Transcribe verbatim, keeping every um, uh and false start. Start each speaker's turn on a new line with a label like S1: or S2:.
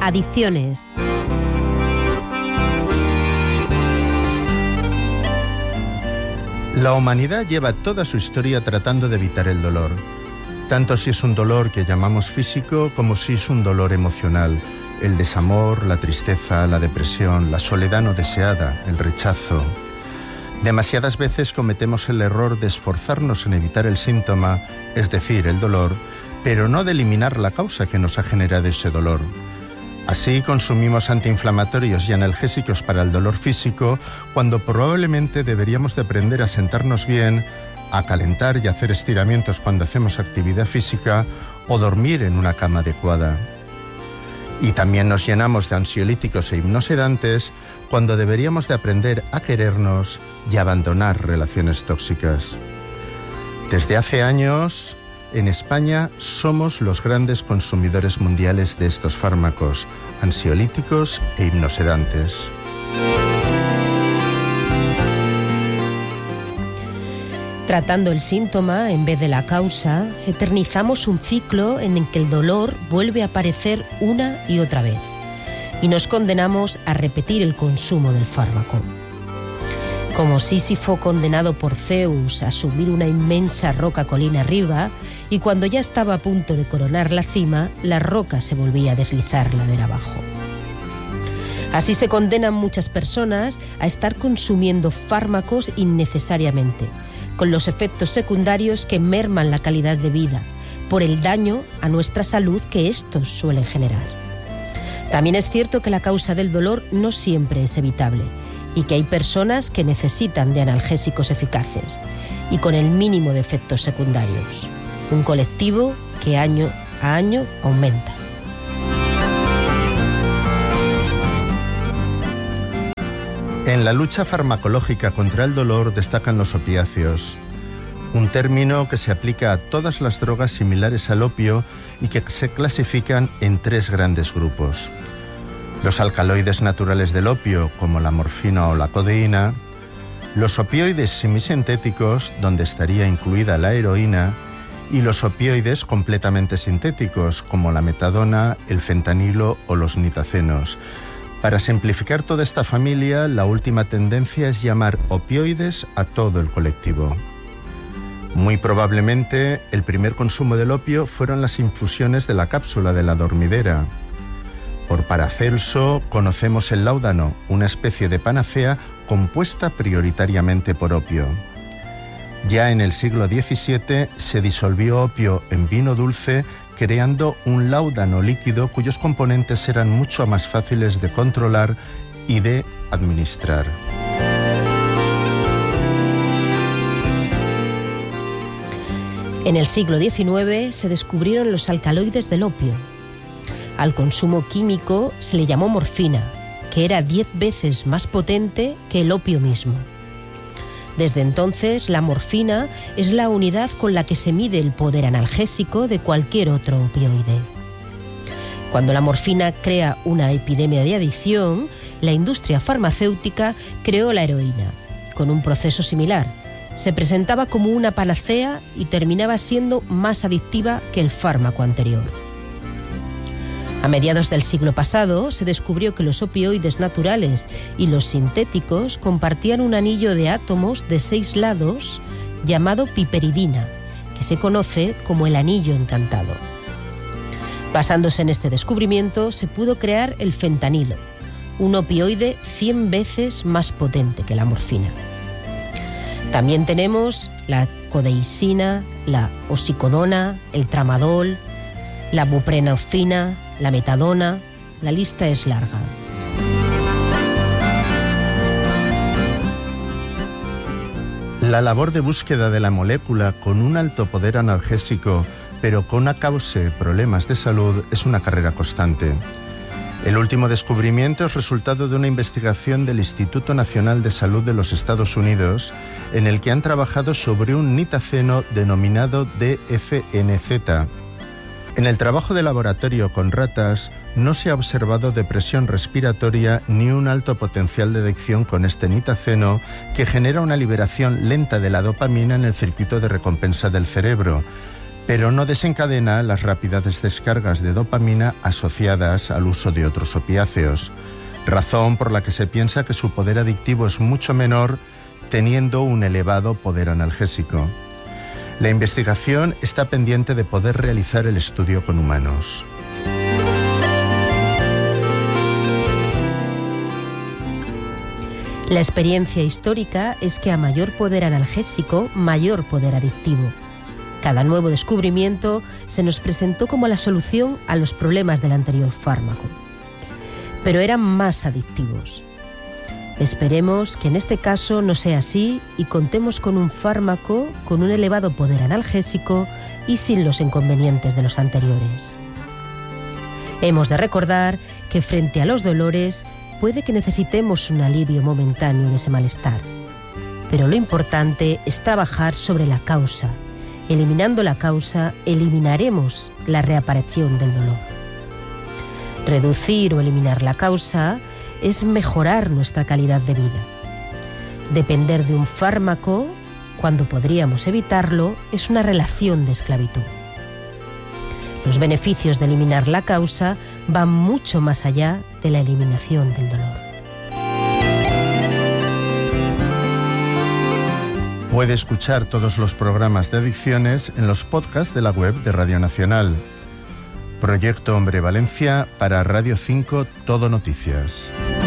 S1: Adicciones.
S2: La humanidad lleva toda su historia tratando de evitar el dolor, tanto si es un dolor que llamamos físico como si es un dolor emocional, el desamor, la tristeza, la depresión, la soledad no deseada, el rechazo. Demasiadas veces cometemos el error de esforzarnos en evitar el síntoma, es decir, el dolor, pero no de eliminar la causa que nos ha generado ese dolor. Así consumimos antiinflamatorios y analgésicos para el dolor físico cuando probablemente deberíamos de aprender a sentarnos bien, a calentar y hacer estiramientos cuando hacemos actividad física o dormir en una cama adecuada. Y también nos llenamos de ansiolíticos e hipnosedantes cuando deberíamos de aprender a querernos y abandonar relaciones tóxicas. Desde hace años, en España somos los grandes consumidores mundiales de estos fármacos, ansiolíticos e hipnosedantes.
S1: Tratando el síntoma en vez de la causa, eternizamos un ciclo en el que el dolor vuelve a aparecer una y otra vez y nos condenamos a repetir el consumo del fármaco. Como Sísifo condenado por Zeus a subir una inmensa roca colina arriba, y cuando ya estaba a punto de coronar la cima, la roca se volvía a deslizar ladera abajo. Así se condenan muchas personas a estar consumiendo fármacos innecesariamente, con los efectos secundarios que merman la calidad de vida, por el daño a nuestra salud que estos suelen generar. También es cierto que la causa del dolor no siempre es evitable, y que hay personas que necesitan de analgésicos eficaces y con el mínimo de efectos secundarios. Un colectivo que año a año aumenta.
S2: En la lucha farmacológica contra el dolor destacan los opiáceos, un término que se aplica a todas las drogas similares al opio y que se clasifican en tres grandes grupos. Los alcaloides naturales del opio, como la morfina o la codeína, los opioides semisintéticos, donde estaría incluida la heroína, y los opioides completamente sintéticos, como la metadona, el fentanilo o los nitacenos. Para simplificar toda esta familia, la última tendencia es llamar opioides a todo el colectivo. Muy probablemente, el primer consumo del opio fueron las infusiones de la cápsula de la dormidera. Por Paracelso conocemos el láudano, una especie de panacea compuesta prioritariamente por opio. Ya en el siglo diecisiete se disolvió opio en vino dulce, creando un láudano líquido cuyos componentes eran mucho más fáciles de controlar y de administrar.
S1: En el siglo diecinueve se descubrieron los alcaloides del opio. Al consumo químico se le llamó morfina, que era diez veces más potente que el opio mismo. Desde entonces, la morfina es la unidad con la que se mide el poder analgésico de cualquier otro opioide. Cuando la morfina crea una epidemia de adicción, la industria farmacéutica creó la heroína, con un proceso similar. Se presentaba como una panacea y terminaba siendo más adictiva que el fármaco anterior. A mediados del siglo pasado se descubrió que los opioides naturales y los sintéticos compartían un anillo de átomos de seis lados llamado piperidina, que se conoce como el anillo encantado. Basándose en este descubrimiento, se pudo crear el fentanilo, un opioide cien veces más potente que la morfina. También tenemos la codeicina, la oxicodona, el tramadol, la buprenorfina, la metadona, la lista es larga.
S2: La labor de búsqueda de la molécula con un alto poder analgésico, pero con a cause problemas de salud, es una carrera constante. El último descubrimiento es resultado de una investigación del Instituto Nacional de Salud de los Estados Unidos, en el que han trabajado sobre un nitaceno denominado D F N Z. En el trabajo de laboratorio con ratas no se ha observado depresión respiratoria ni un alto potencial de adicción con este nitaceno, que genera una liberación lenta de la dopamina en el circuito de recompensa del cerebro, pero no desencadena las rápidas descargas de dopamina asociadas al uso de otros opiáceos, razón por la que se piensa que su poder adictivo es mucho menor teniendo un elevado poder analgésico. La investigación está pendiente de poder realizar el estudio con humanos.
S1: La experiencia histórica es que a mayor poder analgésico, mayor poder adictivo. Cada nuevo descubrimiento se nos presentó como la solución a los problemas del anterior fármaco, pero eran más adictivos. Esperemos que en este caso no sea así y contemos con un fármaco con un elevado poder analgésico y sin los inconvenientes de los anteriores. Hemos de recordar que frente a los dolores puede que necesitemos un alivio momentáneo de ese malestar, pero lo importante es trabajar sobre la causa. Eliminando la causa, eliminaremos la reaparición del dolor. Reducir o eliminar la causa es mejorar nuestra calidad de vida. Depender de un fármaco, cuando podríamos evitarlo, es una relación de esclavitud. Los beneficios de eliminar la causa van mucho más allá de la eliminación del dolor.
S2: Puede escuchar todos los programas de adicciones en los podcasts de la web de Radio Nacional. Proyecto Hombre Valencia para Radio cinco Todo Noticias.